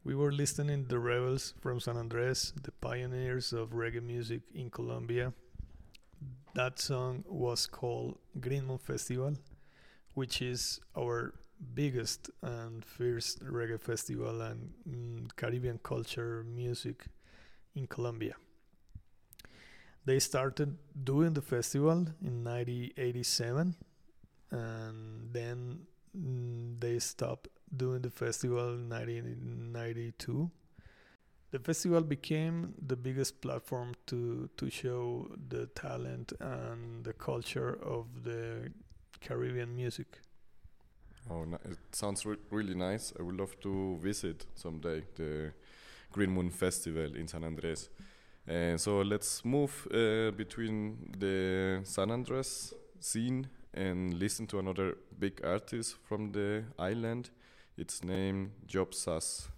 We were listening the Rebels from San Andres, the pioneers of reggae music in Colombia. That song was called Green Moon Festival, which is our biggest and first reggae festival and Caribbean culture music in Colombia. They started doing the festival in 1987, and then they stopped doing the festival in 1992. The festival became the biggest platform to show the talent and the culture of the Caribbean music. Oh, it sounds really nice. I would love to visit someday the Green Moon Festival in San Andres. So let's move between the San Andres scene and listen to another big artist from the island. It's named Job Sass.